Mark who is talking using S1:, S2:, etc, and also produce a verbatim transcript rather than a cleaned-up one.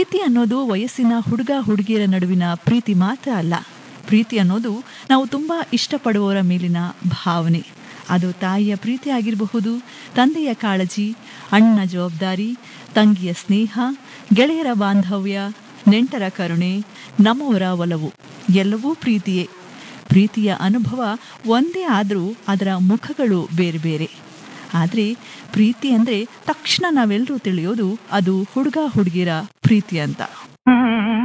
S1: ಪ್ರೀತಿ ಅನ್ನೋದು ವಯಸ್ಸಿನ ಹುಡುಗ ಹುಡುಗಿಯರ ನಡುವಿನ ಪ್ರೀತಿ ಮಾತ್ರ ಅಲ್ಲ. ಪ್ರೀತಿ ಅನ್ನೋದು ನಾವು ತುಂಬ ಇಷ್ಟಪಡುವವರ ಮೇಲಿನ ಭಾವನೆ. ಅದು ತಾಯಿಯ ಪ್ರೀತಿ ಆಗಿರಬಹುದು, ತಂದೆಯ ಕಾಳಜಿ, ಅಣ್ಣ ಜವಾಬ್ದಾರಿ, ತಂಗಿಯ ಸ್ನೇಹ, ಗೆಳೆಯರ ಬಾಂಧವ್ಯ, ನೆಂಟರ ಕರುಣೆ, ನಮ್ಮವರ ಒಲವು ಎಲ್ಲವೂ ಪ್ರೀತಿಯೇ. ಪ್ರೀತಿಯ ಅನುಭವ ಒಂದೇ ಆದರೂ ಅದರ ಮುಖಗಳು ಬೇರೆ ಬೇರೆ. ಆದರೆ ಪ್ರೀತಿ ಅಂದರೆ ತಕ್ಷಣ ನಾವೆಲ್ಲರೂ ತಿಳಿಯೋದು ಅದು ಹುಡುಗ ಹುಡುಗಿರ ಪ್ರೀತಿ ಅಂತ.